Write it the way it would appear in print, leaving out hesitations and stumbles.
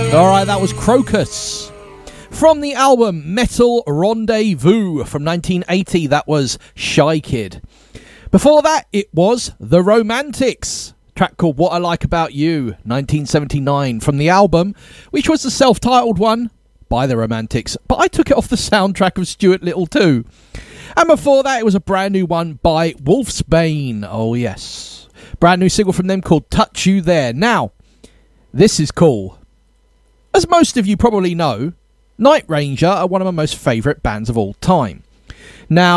Alright, that was Crocus. From the album Metal Rendezvous from 1980, that was Shy Kid. Before that, it was The Romantics. Track called What I Like About You, 1979, from the album, which was the self-titled one by The Romantics, but I took it off the soundtrack of Stuart Little too. And before that, it was a brand new one by Wolfsbane. Oh yes. Brand new single from them called Touch You There. Now, this is cool. As most of you probably know, Night Ranger are one of my most favourite bands of all time. Now,